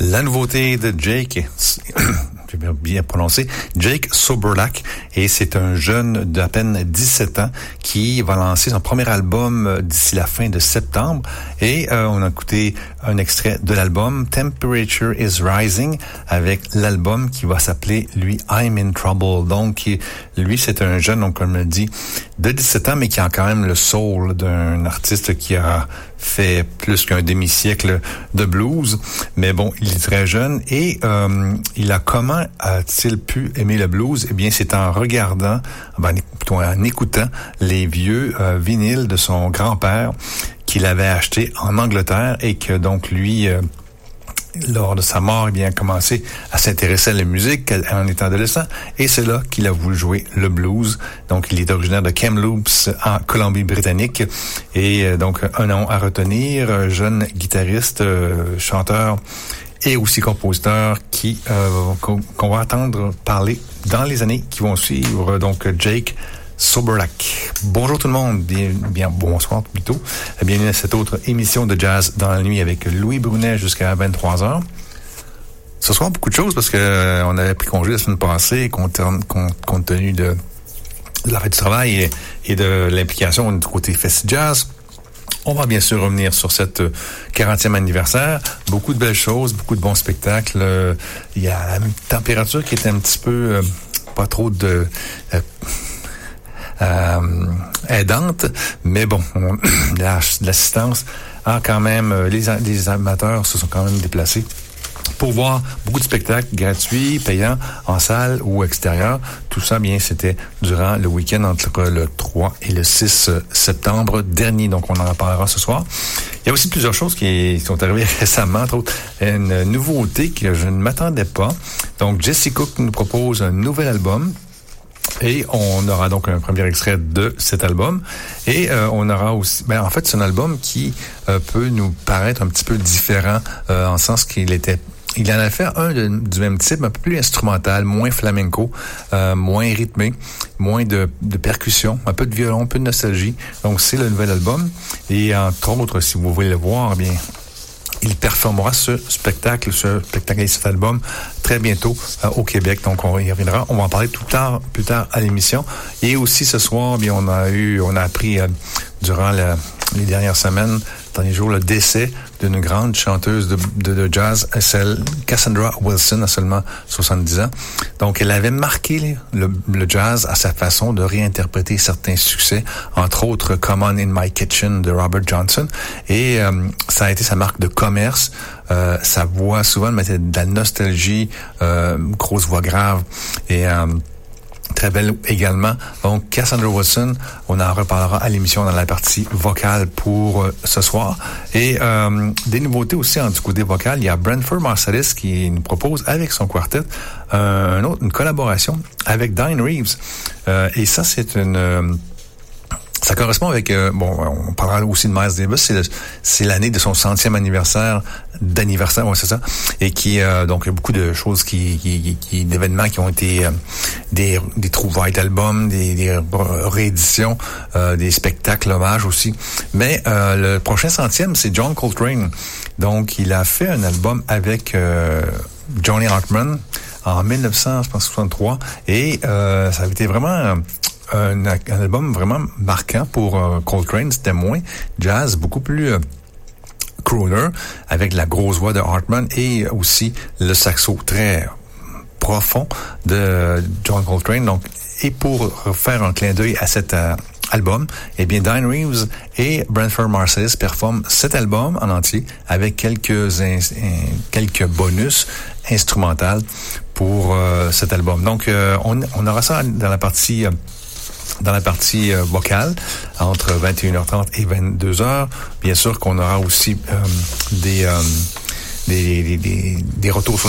La nouveauté de Jake, j'ai bien prononcé, Jake Soberlak, et c'est un jeune d'à peine 17 ans qui va lancer son premier album d'ici la fin de septembre. Et on a écouté un extrait de l'album Temperature is Rising avec l'album qui va s'appeler, lui, I'm in Trouble. Donc, lui, c'est un jeune, donc comme je le dis, de 17 ans, mais qui a quand même le soul d'un artiste qui a fait plus qu'un demi-siècle de blues. Mais bon, il est très jeune et comment a-t-il pu aimer le blues? Eh bien, c'est en regardant, plutôt en écoutant les vieux vinyles de son grand-père qu'il avait acheté en Angleterre et que donc lui, lors de sa mort, eh bien, a commencé à s'intéresser à la musique en étant adolescent et c'est là qu'il a voulu jouer le blues. Donc, il est originaire de Kamloops en Colombie-Britannique et donc un nom à retenir, jeune guitariste, chanteur et aussi compositeur qu'on va entendre parler dans les années qui vont suivre. Donc, Jake Soberlak. Bonjour tout le monde, bien bonsoir plutôt. Bienvenue à cette autre émission de Jazz dans la nuit avec Louis Brunet jusqu'à 23h. Ce soir, beaucoup de choses parce que on avait pris congé la semaine passée compte tenu de l'arrêt du travail et de l'implication du côté Festi Jazz. On va bien sûr revenir sur cette 40e anniversaire. Beaucoup de belles choses, beaucoup de bons spectacles. Il y a la température qui est un petit peu pas trop de aidante, mais bon, l'assistance a quand même, les amateurs se sont quand même déplacés pour voir beaucoup de spectacles gratuits, payants, en salle ou extérieur. Tout ça, bien, c'était durant le week-end entre le 3 et le 6 septembre dernier. Donc, on en reparlera ce soir. Il y a aussi plusieurs choses qui sont arrivées récemment, entre autres une nouveauté que je ne m'attendais pas. Donc, Jesse Cook nous propose un nouvel album. Et on aura donc un premier extrait de cet album. Et on aura aussi... en fait, c'est un album qui peut nous paraître un petit peu différent, en sens qu'il en a fait un du même type, un peu plus instrumental, moins flamenco, moins rythmé, moins de percussion, un peu de violon, un peu de nostalgie. Donc, c'est le nouvel album. Et entre autres, si vous voulez le voir, bien... il performera ce spectacle et cet album très bientôt au Québec. Donc, on y reviendra. On va en parler plus tard à l'émission. Et aussi, ce soir, bien, on a appris durant les dernières semaines, derniers jours, le décès d'une grande chanteuse de jazz, celle Cassandra Wilson, à seulement 70 ans. Donc, elle avait marqué le jazz à sa façon de réinterpréter certains succès, entre autres Come On In My Kitchen de Robert Johnson. Et ça a été sa marque de commerce. Sa voix, souvent, mettait de la nostalgie, grosse voix grave et... très belle également. Donc, Cassandra Wilson, on en reparlera à l'émission dans la partie vocale pour ce soir. Et des nouveautés aussi du côté vocal. Il y a Branford Marsalis qui nous propose avec son quartet une collaboration avec Diane Reeves. Et ça, ça correspond avec, on parlera aussi de Miles Davis, c'est l'année de son 100e anniversaire, ouais, c'est ça, et qui, donc, il y a beaucoup de choses d'événements qui ont été, des trouvailles d'albums, des rééditions, des spectacles hommages aussi. Mais, le prochain 100e, c'est John Coltrane. Donc, il a fait un album avec, Johnny Hartman en 1963 et, ça avait été vraiment, un album vraiment marquant pour Coltrane. C'était moins jazz, beaucoup plus crooner, avec la grosse voix de Hartman et aussi le saxo très profond de John Coltrane. Donc, et pour faire un clin d'œil à cet album, eh bien, Diane Reeves et Branford Marsalis performent cet album en entier avec quelques bonus instrumentales pour cet album. Donc, on aura ça dans la partie vocale, entre 21h30 et 22h. Bien sûr qu'on aura aussi des retours sur